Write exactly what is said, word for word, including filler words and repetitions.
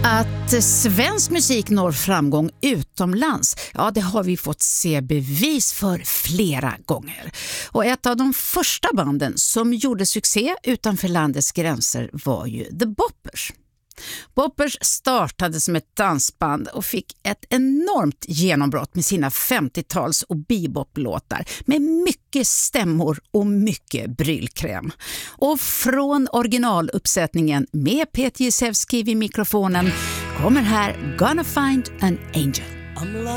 Att svensk musik når framgång utomlands, ja det har vi fått se bevis för flera gånger. Och ett av de första banden som gjorde succé utanför landets gränser var ju The Boppers. Boppers startade som ett dansband och fick ett enormt genombrott med sina femtio-tals och bebop-låtar med mycket stämmor och mycket brylkräm. Och från originaluppsättningen med Peter Jezewski vid mikrofonen kommer här Gonna Find an Angel.